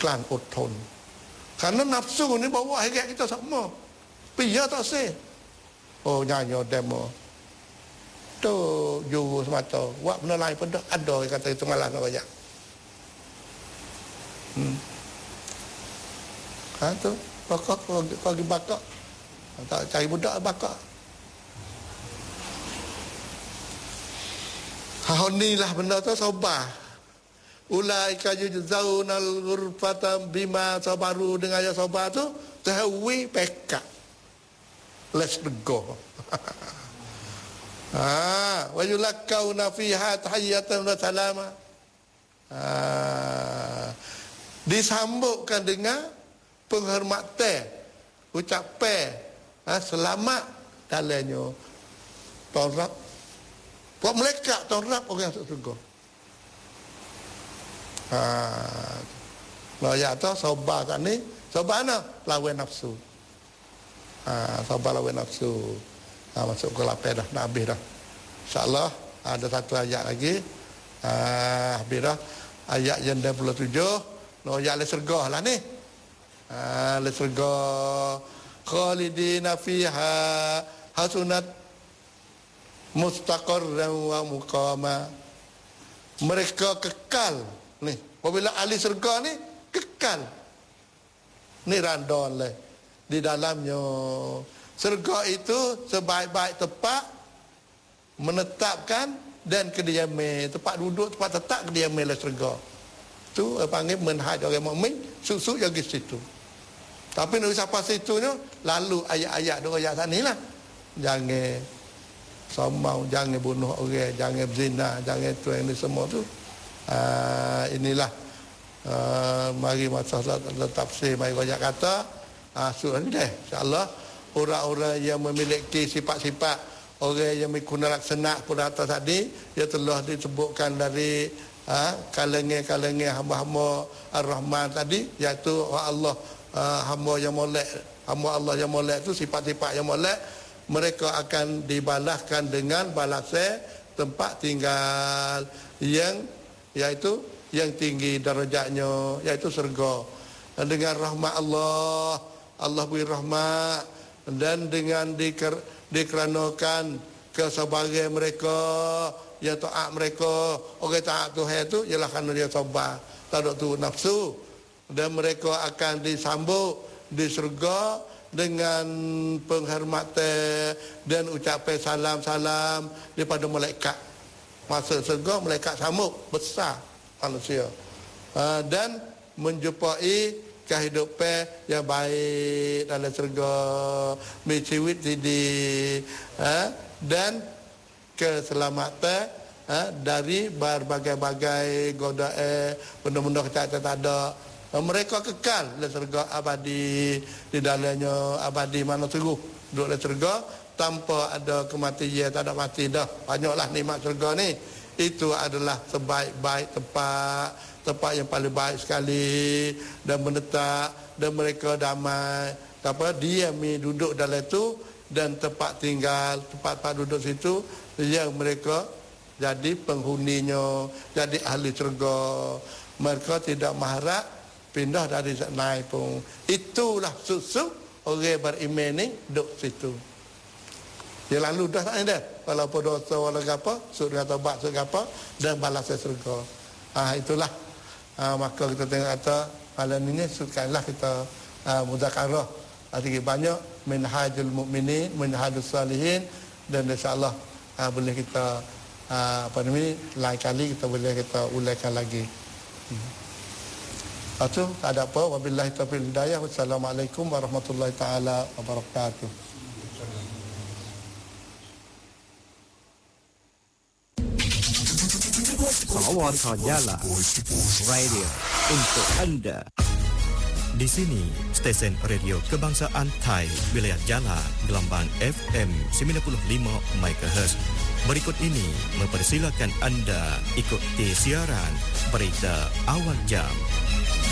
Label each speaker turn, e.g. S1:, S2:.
S1: iklan,อดทน Karena nafsu ni bawa heret kita sama. Pia tak sih. Oh nyanyi demo. Tu juru semata. Wak benda lain pun ada kata itu malah nak banyak. Tu bakak pagi bakak. Tak cari budak bakak. Inilah benda tu sabar. Ulaika yujzaunal ghurfata bima sabaru, dengan ayat sabar tu tahwi pekak. Let's go. Wa yulakauna fiha tahiyatan wa salama. Disambutkan dengan penghormatan, ucapan selamat dalamnya. Torab buat malaikat, torab orang masuk surga. Ayat tu sabar kat ni, sabar mana? Lawan nafsu. Sabar lawan nafsu. Masuk ke lapar dah, nak habis dah. InsyaAllah ada satu ayat lagi. Habis dah. Ayat yang 27. Ayat lesergah lah ni. Lesergah. Khalidina fiha hasunat mustaqarran wa muqama. Mereka kekal. Ni, apabila ahli syurga ni kekal. Ni randon lah. Di dalamnya syurga itu sebaik-baik tempat menetapkan dan kediaman, tempat duduk, tempat tetap kediaman lah syurga. Tu panggil manhaj orang mukmin, susuk jadi situ. Tapi nak sampai situ ni lalu ayat-ayat dua ayat sana lah. Jangan somau, jangan bunuh orang, jangan berzina, jangan tu yang ni semua tu. Inilah mari masa tafsir mari banyak kata surah ni dah insya-Allah orang-orang yang memiliki sifat-sifat orang yang mengikut laksana pada atas tadi dia telah disebutkan dari kalangan hamba-hamba Ar-Rahman tadi, iaitu Allah hamba yang molek, hamba Allah yang molek itu sifat-sifat yang molek, mereka akan dibalaskan dengan balasan tempat tinggal yang iaitu yang tinggi darajatnya, iaitu syurga. Dan dengan rahmat Allah, Allah beri rahmat, dan dengan dikeranakan kesabaran mereka, yang taat mereka, orang taat Tuhan itu ialah kerana dia sabar, tak ada tu nafsu, dan mereka akan disambut di syurga dengan penghormatan dan ucapan salam-salam daripada malaikat. Masa syurga malaikat sambut besar manusia, dan menjumpai kehidupan yang baik dalam syurga, menciwit didi, dan keselamatan dari berbagai-bagai godaan, benda-benda kecacatan tak ada. Mereka kekal dalam syurga abadi, di dalamnya abadi mana teruh duduk dalam syurga tanpa ada kematian, tak ada mati dah. Banyaklah nikmat syurga ni. Itu adalah sebaik-baik tempat yang paling baik sekali, dan menetap, dan mereka damai. Diam duduk dalam itu, dan tempat tinggal, tempat duduk situ yang mereka jadi penghuninya, jadi ahli syurga. Mereka tidak mengharap pindah dari naik pun. Itulah susuk orang beriman ni duduk situ. Dia lalu dah tak ada. Walaupun dosa walaupun apa, surga taubat surga apa, dan balasnya surga. Itulah. Maka kita tengok kata malam ini sukanlah kita muzakarah sedikit banyak minhajul mukminin, minhajus salihin, dan insya-Allah boleh kita lain kali kita boleh kita ulaikan lagi. Itu tak ada apa. Wabillahi taufiq hidayah. Wassalamualaikum warahmatullahi taala wabarakatuh.
S2: Kawasan Jala Radio untuk anda. Di sini stesen radio kebangsaan Thai wilayah Jala gelombang FM 95 MHz. Berikut ini mempersilakan anda ikuti siaran berita awal jam.